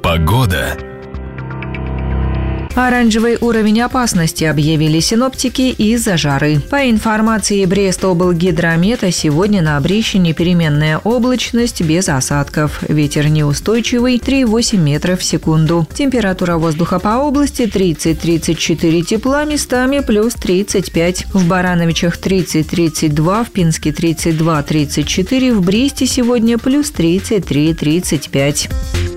Погода. Оранжевый уровень опасности объявили синоптики из-за жары. По информации Брест-облгидромета, сегодня на Обрещине переменная облачность без осадков. Ветер неустойчивый 3,8 метров в секунду. Температура воздуха по области 30-34 тепла, местами плюс 35. В Барановичах 30-32, в Пинске 32-34, в Бресте сегодня плюс 33-35.